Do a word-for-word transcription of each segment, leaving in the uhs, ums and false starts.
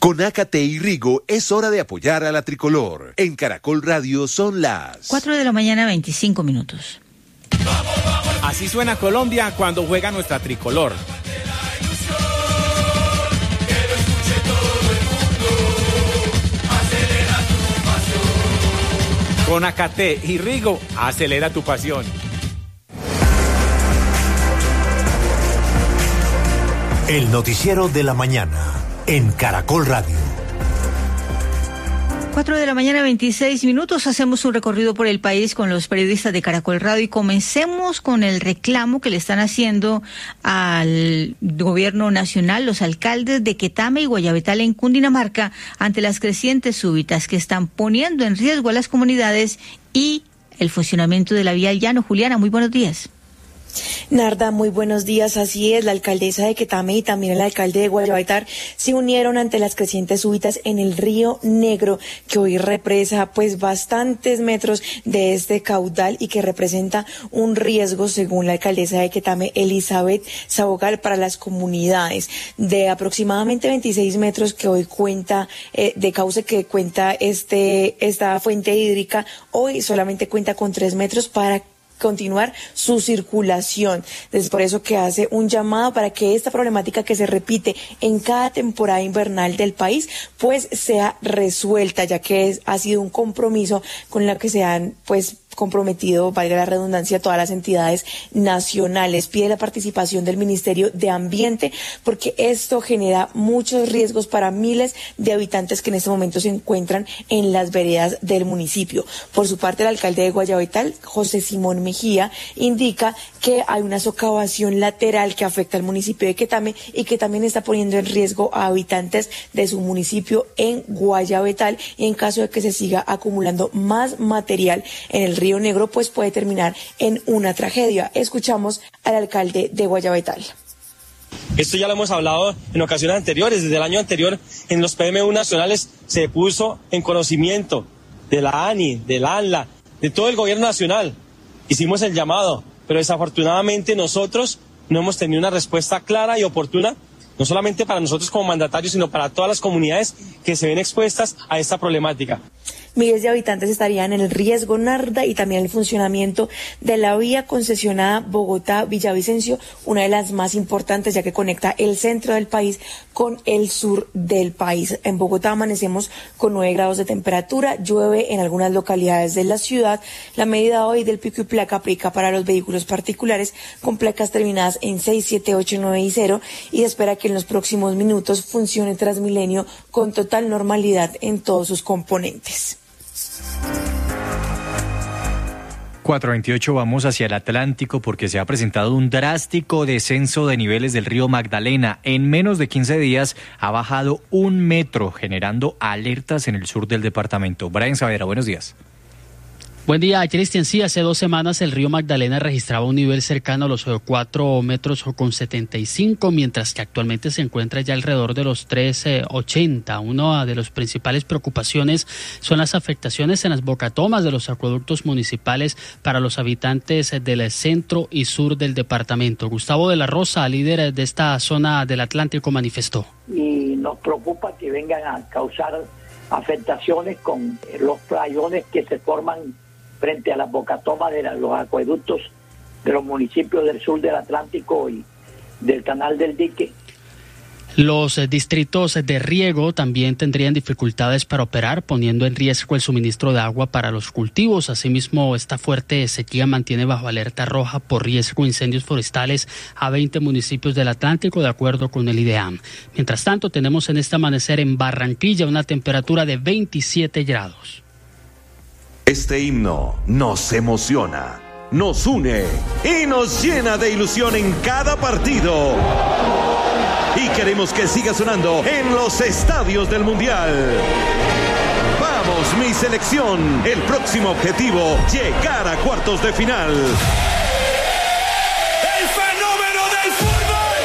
Con Ácate y Rigo es hora de apoyar a la tricolor. En Caracol Radio son las cuatro de la mañana, veinticinco minutos. Así suena Colombia cuando juega nuestra tricolor. Con Ácate y Rigo, acelera tu pasión. El noticiero de la mañana en Caracol Radio. cuatro de la mañana, veintiséis minutos. Hacemos un recorrido por el país con los periodistas de Caracol Radio y comencemos con el reclamo que le están haciendo al gobierno nacional los alcaldes de Quetame y Guayabetal en Cundinamarca ante las crecientes súbitas que están poniendo en riesgo a las comunidades y el funcionamiento de la vía al llano. Juliana, muy buenos días. Narda, muy buenos días. Así es, la alcaldesa de Quetame y también el alcalde de Guayabetal se unieron ante las crecientes súbitas en el río Negro, que hoy represa pues bastantes metros de este caudal y que representa un riesgo, según la alcaldesa de Quetame, Elizabeth Sabogal, para las comunidades. De aproximadamente veintiséis metros que hoy cuenta, eh, de cauce que cuenta este esta fuente hídrica, hoy solamente cuenta con tres metros para continuar su circulación. Es por eso que hace un llamado para que esta problemática que se repite en cada temporada invernal del país pues sea resuelta, ya que es, ha sido un compromiso con la que se han pues comprometido, valga la redundancia, todas las entidades nacionales. Pide la participación del Ministerio de Ambiente porque esto genera muchos riesgos para miles de habitantes que en este momento se encuentran en las veredas del municipio. Por su parte, el alcalde de Guayabetal, José Simón Mejía, indica que hay una socavación lateral que afecta al municipio de Quetame y que también está poniendo en riesgo a habitantes de su municipio en Guayabetal, y en caso de que se siga acumulando más material en el río Negro, pues puede terminar en una tragedia. Escuchamos al alcalde de Guayabetal. Esto ya lo hemos hablado en ocasiones anteriores. Desde el año anterior, en los P M U nacionales se puso en conocimiento de la ANI, del ANLA, de todo el gobierno nacional. Hicimos el llamado, pero desafortunadamente nosotros no hemos tenido una respuesta clara y oportuna, no solamente para nosotros como mandatarios, sino para todas las comunidades que se ven expuestas a esta problemática. Miles de habitantes estarían en el riesgo, Narda, y también el funcionamiento de la vía concesionada Bogotá-Villavicencio, una de las más importantes ya que conecta el centro del país con el sur del país. En Bogotá amanecemos con nueve grados de temperatura, llueve en algunas localidades de la ciudad. La medida hoy del pico y placa aplica para los vehículos particulares con placas terminadas en seis, siete, ocho, nueve y cero, y se espera que en los próximos minutos funcione Transmilenio con total normalidad en todos sus componentes. cuatro veintiocho, vamos hacia el Atlántico porque se ha presentado un drástico descenso de niveles del río Magdalena. En menos de quince días ha bajado un metro, generando alertas en el sur del departamento. Brian Saavedra, buenos días. Buen día, Cristian. Sí, hace dos semanas el río Magdalena registraba un nivel cercano a los cuatro metros con setenta y cinco, mientras que actualmente se encuentra ya alrededor de los tres ochenta. Una de las principales preocupaciones son las afectaciones en las bocatomas de los acueductos municipales para los habitantes del centro y sur del departamento. Gustavo de la Rosa, líder de esta zona del Atlántico, manifestó. Y nos preocupa que vengan a causar afectaciones con los playones que se forman frente a las bocatomas de los acueductos de los municipios del sur del Atlántico y del Canal del Dique. Los distritos de riego también tendrían dificultades para operar, poniendo en riesgo el suministro de agua para los cultivos. Asimismo, esta fuerte sequía mantiene bajo alerta roja por riesgo de incendios forestales a veinte municipios del Atlántico, de acuerdo con el IDEAM. Mientras tanto, tenemos en este amanecer en Barranquilla una temperatura de veintisiete grados. Este himno nos emociona, nos une y nos llena de ilusión en cada partido. Y queremos que siga sonando en los estadios del Mundial. Vamos, mi selección. El próximo objetivo, llegar a cuartos de final. ¡El fenómeno del fútbol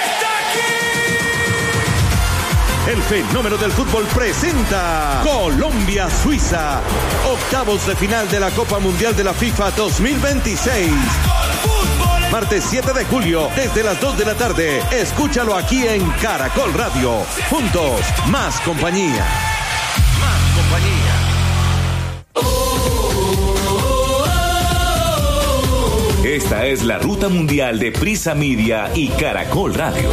está aquí! El fenómeno del fútbol presenta Colombia-Suiza, octavos de final de la Copa Mundial de la FIFA dos mil veintiséis. ¡Fútbol! Martes siete de julio, desde las dos de la tarde. Escúchalo aquí en Caracol Radio. Juntos, más compañía. Más compañía. Esta es la ruta mundial de Prisa Media y Caracol Radio.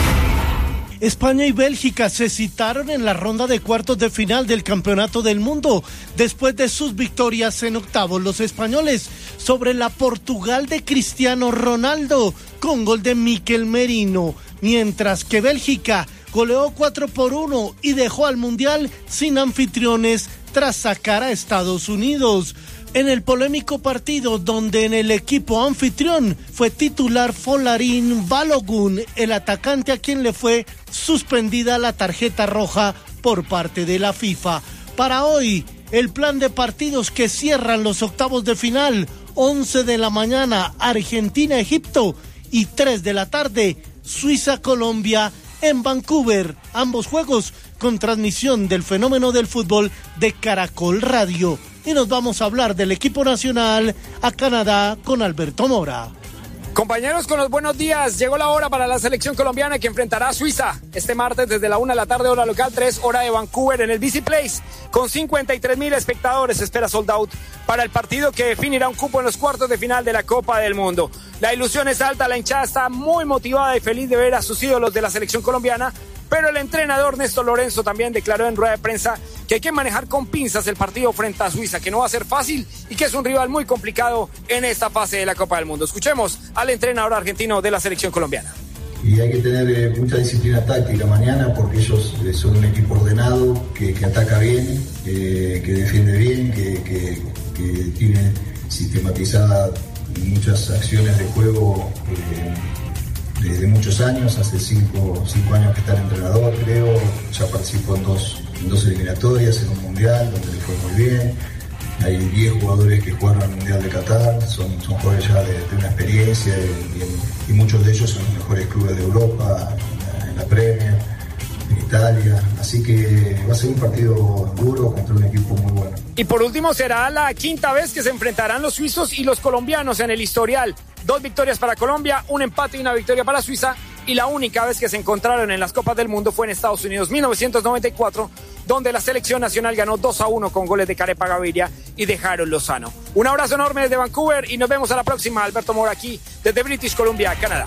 España y Bélgica se citaron en la ronda de cuartos de final del Campeonato del Mundo después de sus victorias en octavos. Los españoles sobre la Portugal de Cristiano Ronaldo con gol de Mikel Merino, mientras que Bélgica goleó cuatro por uno y dejó al Mundial sin anfitriones tras sacar a Estados Unidos. En el polémico partido donde en el equipo anfitrión fue titular Folarin Balogun, el atacante a quien le fue suspendida la tarjeta roja por parte de la FIFA. Para hoy, el plan de partidos que cierran los octavos de final: once de la mañana Argentina-Egipto y tres de la tarde Suiza-Colombia en Vancouver. Ambos juegos con transmisión del fenómeno del fútbol de Caracol Radio. Y nos vamos a hablar del equipo nacional a Canadá con Alberto Mora. Compañeros, con los buenos días, llegó la hora para la selección colombiana que enfrentará a Suiza este martes desde la una de la tarde, hora local, tres, hora de Vancouver, en el B C Place, con cincuenta y tres mil espectadores. Espera sold out para el partido que definirá un cupo en los cuartos de final de la Copa del Mundo. La ilusión es alta, la hinchada está muy motivada y feliz de ver a sus ídolos de la selección colombiana, pero el entrenador Néstor Lorenzo también declaró en rueda de prensa que hay que manejar con pinzas el partido frente a Suiza, que no va a ser fácil y que es un rival muy complicado en esta fase de la Copa del Mundo. Escuchemos al entrenador argentino de la selección colombiana. Y hay que tener eh, mucha disciplina táctica mañana, porque ellos eh, son un equipo ordenado, que, que ataca bien, eh, que defiende bien, que, que, que tiene sistematizadas muchas acciones de juego eh, desde muchos años. Hace cinco, cinco años que está el entrenador, creo. Ya participó en dos, en dos eliminatorias, en un mundial donde le fue muy bien. Hay diez jugadores que jugaron al Mundial de Qatar, son, son jugadores ya de, de una experiencia y, y, y muchos de ellos son los mejores clubes de Europa, en, en la Premier, en Italia. Así que va a ser un partido duro contra un equipo muy bueno. Y por último, será la quinta vez que se enfrentarán los suizos y los colombianos en el historial. Dos victorias para Colombia, un empate y una victoria para Suiza. Y la única vez que se encontraron en las Copas del Mundo fue en Estados Unidos, mil novecientos noventa y cuatro, donde la selección nacional ganó dos a uno con goles de Carepa Gaviria y de Jaron Lozano. Un abrazo enorme desde Vancouver y nos vemos a la próxima. Alberto Mora aquí desde British Columbia, Canadá.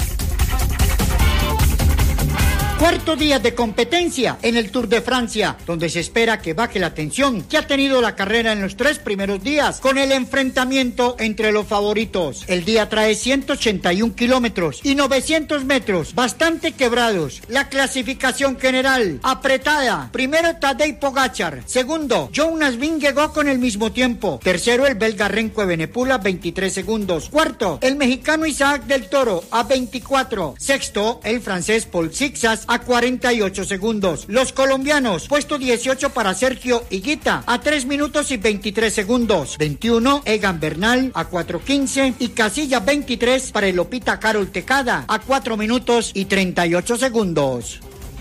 Cuarto día de competencia en el Tour de Francia, donde se espera que baje la tensión que ha tenido la carrera en los tres primeros días, con el enfrentamiento entre los favoritos. El día trae ciento ochenta y un kilómetros y novecientos metros, bastante quebrados. La clasificación general, apretada. Primero Tadej Pogačar, segundo Jonas Vingegaard con el mismo tiempo, tercero el belga Renko Evenepoel, veintitrés segundos, cuarto el mexicano Isaac del Toro a veinticuatro, sexto el francés Paul Sixas a cuarenta y ocho segundos. Los colombianos, puesto dieciocho para Sergio Higuita a tres minutos y veintitrés segundos. veintiuno, Egan Bernal a cuatro quince y casilla veintitrés para el Lopita Carol Tecada a cuatro minutos y treinta y ocho segundos.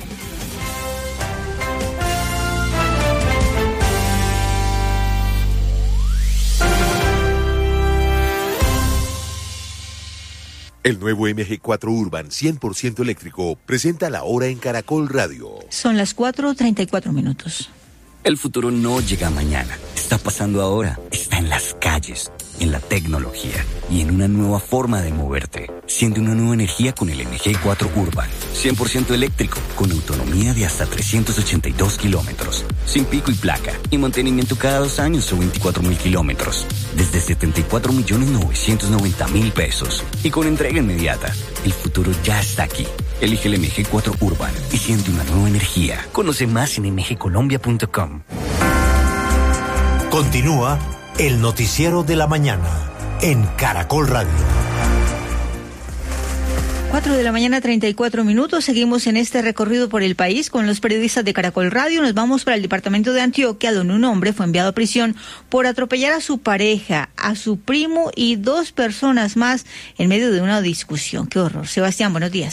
El nuevo M G cuatro Urban cien por ciento eléctrico presenta la hora en Caracol Radio. Son las cuatro treinta y cuatro minutos. El futuro no llega mañana, está pasando ahora, está en las calles, en la tecnología y en una nueva forma de moverte. Siente una nueva energía con el M G cuatro Urban, cien por ciento eléctrico, con autonomía de hasta trescientos ochenta y dos kilómetros, sin pico y placa, y mantenimiento cada dos años o veinticuatro mil kilómetros, desde setenta y cuatro millones novecientos noventa mil pesos, y con entrega inmediata. El futuro ya está aquí. Elige el M G cuatro Urban y siente una nueva energía. Conoce más en m g colombia punto com. Continúa el noticiero de la mañana en Caracol Radio. Cuatro de la mañana, treinta y cuatro minutos. Seguimos en este recorrido por el país con los periodistas de Caracol Radio. Nos vamos para el departamento de Antioquia, donde un hombre fue enviado a prisión por atropellar a su pareja, a su primo y dos personas más en medio de una discusión. ¡Qué horror! Sebastián, buenos días.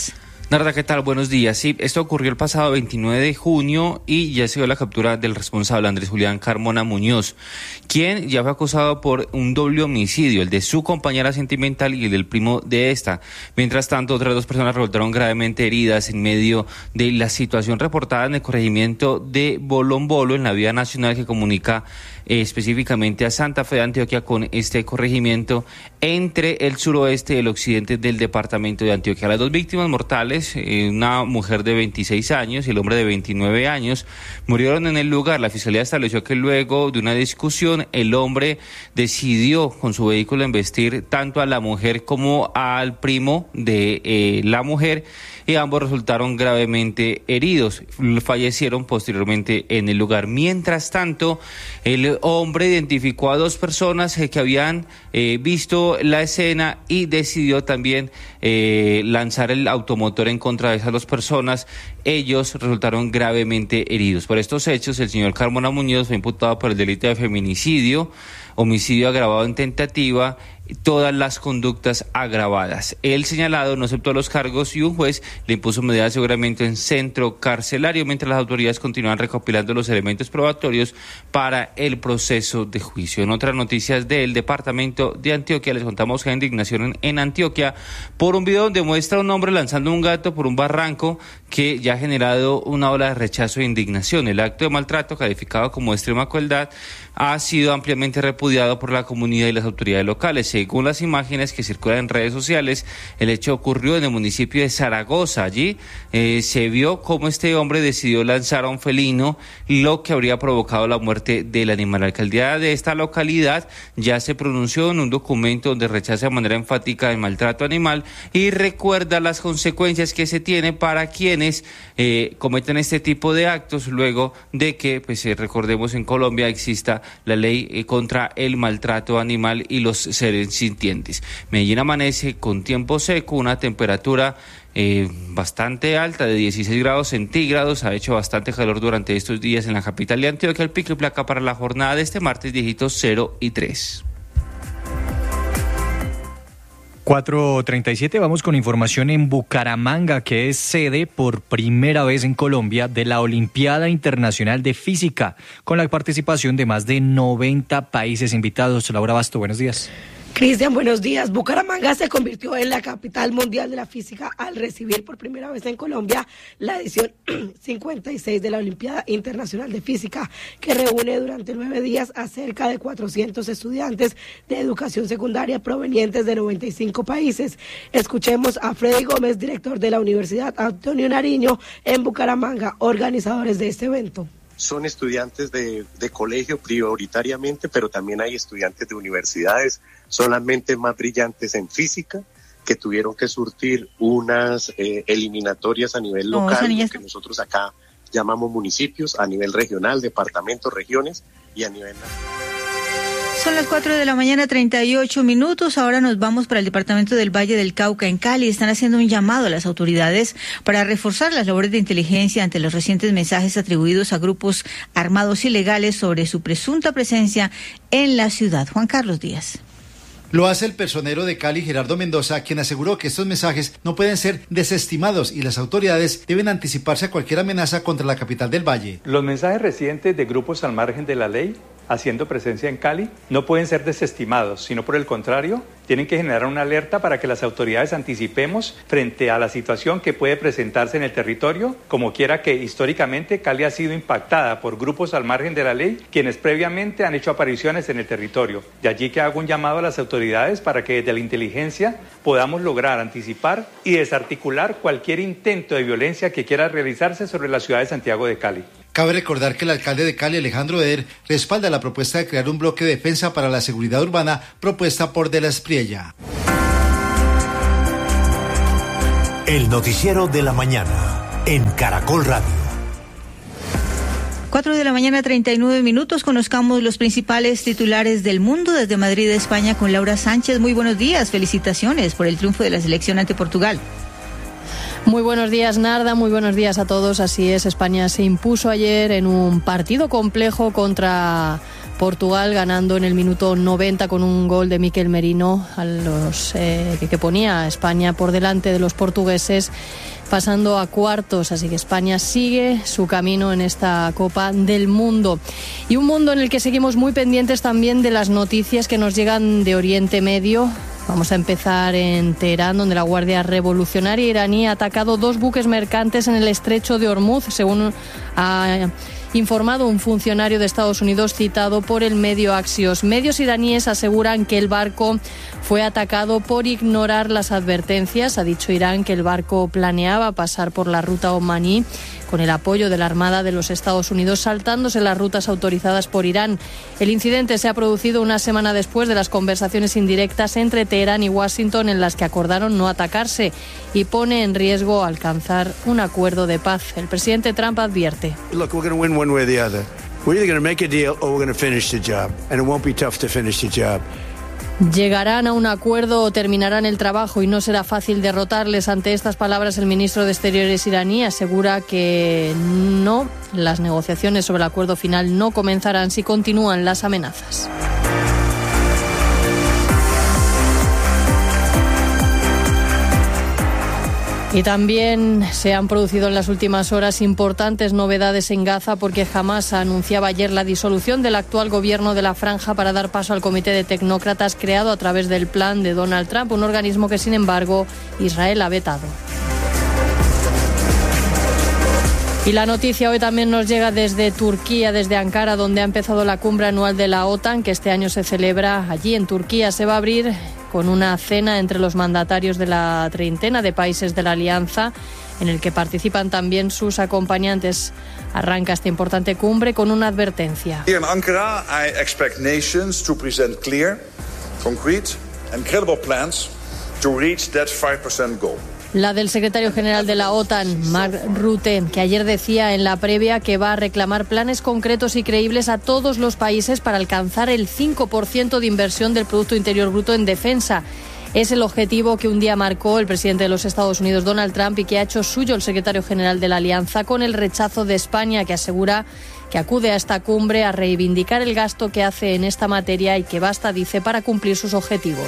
Narda, ¿qué tal? Buenos días. Sí, esto ocurrió el pasado veintinueve de junio y ya se dio la captura del responsable, Andrés Julián Carmona Muñoz, quien ya fue acusado por un doble homicidio, el de su compañera sentimental y el del primo de esta. Mientras tanto, otras dos personas resultaron gravemente heridas en medio de la situación reportada en el corregimiento de Bolombolo, en la vía nacional que comunica eh, específicamente a Santa Fe de Antioquia con este corregimiento entre el suroeste y el occidente del departamento de Antioquia. Las dos víctimas mortales, eh, una mujer de veintiséis años y el hombre de veintinueve años, murieron en el lugar. La fiscalía estableció que luego de una discusión, el hombre decidió con su vehículo embestir tanto a la mujer como al primo de eh, la mujer, y ambos resultaron gravemente heridos. Fallecieron posteriormente en el lugar. Mientras tanto, el hombre identificó a dos personas eh, que habían eh, visto la escena y decidió también eh, lanzar el automotor en contra de esas dos personas. Ellos resultaron gravemente heridos. Por estos hechos, el señor Carmona Muñoz fue imputado por el delito de feminicidio, homicidio agravado en tentativa, todas las conductas agravadas. El señalado no aceptó los cargos y un juez le impuso medida de aseguramiento en centro carcelario, mientras las autoridades continúan recopilando los elementos probatorios para el proceso de juicio. En otras noticias del departamento de Antioquia, les contamos que hay indignación en, en Antioquia por un video donde muestra a un hombre lanzando un gato por un barranco que ya ha generado una ola de rechazo e indignación. El acto de maltrato, calificado como de extrema crueldad, ha sido ampliamente repudiado por la comunidad y las autoridades locales. Según las imágenes que circulan en redes sociales, el hecho ocurrió en el municipio de Zaragoza. Allí eh, se vio cómo este hombre decidió lanzar a un felino, lo que habría provocado la muerte del animal. La alcaldía de esta localidad ya se pronunció en un documento donde rechaza de manera enfática el maltrato animal y recuerda las consecuencias que se tiene para quienes eh, cometen este tipo de actos, luego de que, pues eh, recordemos, en Colombia exista la ley eh, contra el maltrato animal y los seres sintientes. Medellín amanece con tiempo seco, una temperatura eh, bastante alta de dieciséis grados centígrados. Ha hecho bastante calor durante estos días en la capital de Antioquia. El pico y placa para la jornada de este martes, dígitos cero y tres. cuatro treinta y siete, vamos con información en Bucaramanga, que es sede por primera vez en Colombia de la Olimpiada Internacional de Física, con la participación de más de noventa países invitados. Laura Basto, buenos días. Cristian, buenos días. Bucaramanga se convirtió en la capital mundial de la física al recibir por primera vez en Colombia la edición cincuenta y seis de la Olimpiada Internacional de Física, que reúne durante nueve días a cerca de cuatrocientos estudiantes de educación secundaria provenientes de noventa y cinco países. Escuchemos a Freddy Gómez, director de la Universidad Antonio Nariño en Bucaramanga, organizadores de este evento. Son estudiantes de, de colegio prioritariamente, pero también hay estudiantes de universidades, son las mentes más brillantes en física, que tuvieron que surtir unas eh, eliminatorias a nivel local, no, que nosotros acá llamamos municipios, a nivel regional, departamentos, regiones y a nivel nacional. Son las cuatro de la mañana, treinta y ocho minutos. Ahora nos vamos para el departamento del Valle del Cauca, en Cali. Están haciendo un llamado a las autoridades para reforzar las labores de inteligencia ante los recientes mensajes atribuidos a grupos armados ilegales sobre su presunta presencia en la ciudad. Juan Carlos Díaz. Lo hace el personero de Cali, Gerardo Mendoza, quien aseguró que estos mensajes no pueden ser desestimados y las autoridades deben anticiparse a cualquier amenaza contra la capital del Valle. Los mensajes recientes de grupos al margen de la ley, haciendo presencia en Cali, no pueden ser desestimados, sino por el contrario, tienen que generar una alerta para que las autoridades anticipemos frente a la situación que puede presentarse en el territorio, como quiera que históricamente Cali ha sido impactada por grupos al margen de la ley, quienes previamente han hecho apariciones en el territorio. De allí que hago un llamado a las autoridades para que desde la inteligencia podamos lograr anticipar y desarticular cualquier intento de violencia que quiera realizarse sobre la ciudad de Santiago de Cali. Cabe recordar que el alcalde de Cali, Alejandro Eder, respalda la propuesta de crear un bloque de defensa para la seguridad urbana propuesta por De la Espriella. El noticiero de la mañana en Caracol Radio. Cuatro de la mañana, treinta y nueve minutos. Conozcamos los principales titulares del mundo desde Madrid, España, con Laura Sánchez. Muy buenos días. Felicitaciones por el triunfo de la selección ante Portugal. Muy buenos días, Narda, muy buenos días a todos. Así es, España se impuso ayer en un partido complejo contra Portugal, ganando en el minuto noventa con un gol de Mikel Merino a los, eh, que, que ponía a España por delante de los portugueses pasando a cuartos, así que España sigue su camino en esta Copa del Mundo. Y un mundo en el que seguimos muy pendientes también de las noticias que nos llegan de Oriente Medio. Vamos a empezar en Teherán, donde la Guardia Revolucionaria iraní ha atacado dos buques mercantes en el estrecho de Hormuz, según ha informado un funcionario de Estados Unidos citado por el medio Axios. Medios iraníes aseguran que el barco fue atacado por ignorar las advertencias. Ha dicho Irán que el barco planeaba pasar por la ruta omaní con el apoyo de la Armada de los Estados Unidos, saltándose las rutas autorizadas por Irán. El incidente se ha producido una semana después de las conversaciones indirectas entre Teherán y Washington, en las que acordaron no atacarse, y pone en riesgo alcanzar un acuerdo de paz. El presidente Trump advierte: Look, we're going to win one way or the other. We're either going to make a deal or we're going to finish the job, and it won't be tough to finish the job. Llegarán a un acuerdo o terminarán el trabajo y no será fácil derrotarles. Ante estas palabras, el ministro de Exteriores iraní asegura que no, las negociaciones sobre el acuerdo final no comenzarán si continúan las amenazas. Y también se han producido en las últimas horas importantes novedades en Gaza, porque Hamás anunciaba ayer la disolución del actual gobierno de la franja para dar paso al comité de tecnócratas creado a través del plan de Donald Trump, un organismo que, sin embargo, Israel ha vetado. Y la noticia hoy también nos llega desde Turquía, desde Ankara, donde ha empezado la cumbre anual de la OTAN, que este año se celebra allí en Turquía. Se va a abrir con una cena entre los mandatarios de la treintena de países de la alianza, en el que participan también sus acompañantes. Arranca esta importante cumbre con una advertencia. Here in Ankara, I expect nations to present clear, concrete and credible plans to reach that five percent goal. La del secretario general de la OTAN, Mark Rutte, que ayer decía en la previa que va a reclamar planes concretos y creíbles a todos los países para alcanzar el cinco por ciento de inversión del Producto Interior Bruto en defensa. Es el objetivo que un día marcó el presidente de los Estados Unidos, Donald Trump, y que ha hecho suyo el secretario general de la Alianza, con el rechazo de España, que asegura que acude a esta cumbre a reivindicar el gasto que hace en esta materia y que basta, dice, para cumplir sus objetivos.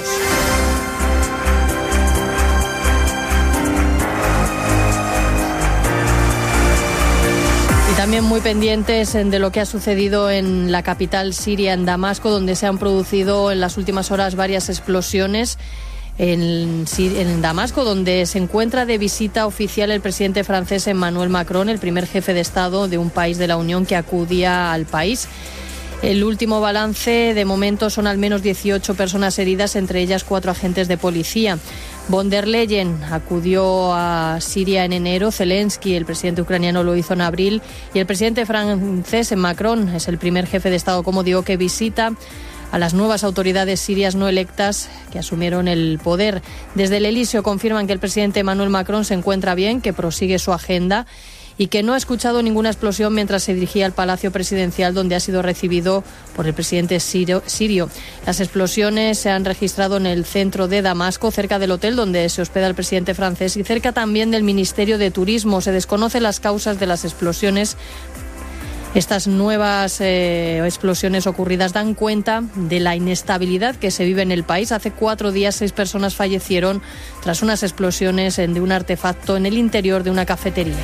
También muy pendientes de lo que ha sucedido en la capital siria, en Damasco, donde se han producido en las últimas horas varias explosiones. En, en Damasco, donde se encuentra de visita oficial el presidente francés Emmanuel Macron, el primer jefe de Estado de un país de la Unión que acudía al país. El último balance, de momento, son al menos dieciocho personas heridas, entre ellas cuatro agentes de policía. Von der Leyen acudió a Siria en enero, Zelensky, el presidente ucraniano, lo hizo en abril, y el presidente francés Macron es el primer jefe de Estado, como digo, que visita a las nuevas autoridades sirias no electas que asumieron el poder. Desde el Elíseo confirman que el presidente Emmanuel Macron se encuentra bien, que prosigue su agenda y que no ha escuchado ninguna explosión mientras se dirigía al Palacio Presidencial, donde ha sido recibido por el presidente sirio. sirio. Las explosiones se han registrado en el centro de Damasco, cerca del hotel donde se hospeda el presidente francés y cerca también del Ministerio de Turismo. Se desconocen las causas de las explosiones. Estas nuevas eh, explosiones ocurridas dan cuenta de la inestabilidad que se vive en el país. Hace cuatro días seis personas fallecieron tras unas explosiones de un artefacto en el interior de una cafetería.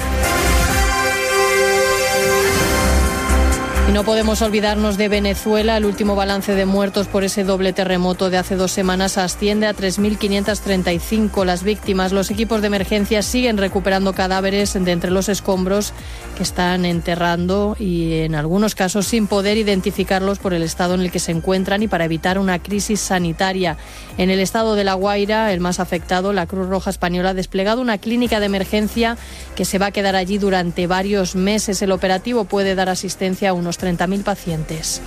Y no podemos olvidarnos de Venezuela. El último balance de muertos por ese doble terremoto de hace dos semanas asciende a tres mil quinientas treinta y cinco las víctimas. Los equipos de emergencia siguen recuperando cadáveres de entre los escombros que están enterrando y en algunos casos sin poder identificarlos por el estado en el que se encuentran y para evitar una crisis sanitaria. En el estado de La Guaira, el más afectado, la Cruz Roja Española ha desplegado una clínica de emergencia que se va a quedar allí durante varios meses. El operativo puede dar asistencia a unos treinta mil pacientes.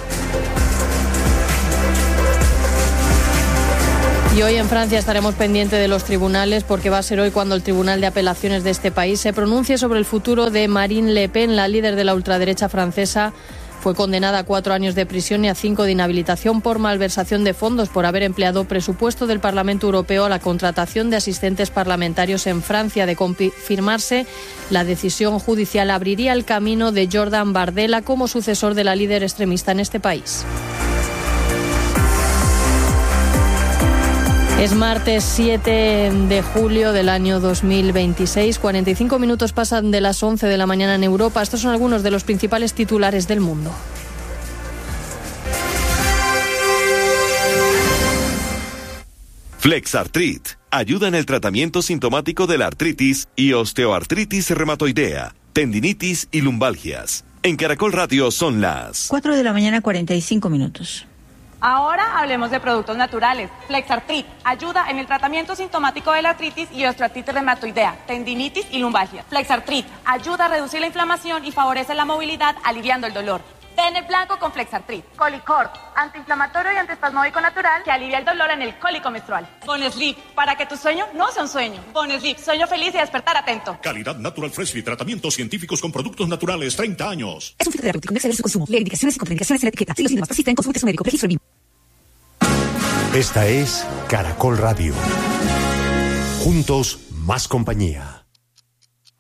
Y hoy en Francia estaremos pendientes de los tribunales, porque va a ser hoy cuando el Tribunal de Apelaciones de este país se pronuncie sobre el futuro de Marine Le Pen. La líder de la ultraderecha francesa fue condenada a cuatro años de prisión y a cinco de inhabilitación por malversación de fondos por haber empleado presupuesto del Parlamento Europeo a la contratación de asistentes parlamentarios en Francia. De confirmarse, la decisión judicial abriría el camino de Jordan Bardella como sucesor de la líder extremista en este país. Es martes siete de julio del año dos mil veintiséis. cuarenta y cinco minutos pasan de las once de la mañana en Europa. Estos son algunos de los principales titulares del mundo. Flexartrit ayuda en el tratamiento sintomático de la artritis y osteoartritis reumatoidea, tendinitis y lumbalgias. En Caracol Radio son las cuatro de la mañana, cuarenta y cinco minutos. Ahora hablemos de productos naturales. Flexartrit ayuda en el tratamiento sintomático de la artritis y osteoartritis reumatoidea, tendinitis y lumbalgia. Flexartrit ayuda a reducir la inflamación y favorece la movilidad, aliviando el dolor. Ten el blanco con Flexartrit. Colicort, antiinflamatorio y antiespasmódico natural que alivia el dolor en el cólico menstrual. Bonesleep, para que tu sueño no sea un sueño. Bonesleep, sueño feliz y despertar atento. Calidad Natural Freshly, tratamientos científicos con productos naturales, treinta años. Es un fitoterapéutico, no exceder su consumo. Leer indicaciones y contraindicaciones en la etiqueta. Si los síntomas persisten, consulte a su médico. Registro mismo. Esta es Caracol Radio. Juntos, más compañía.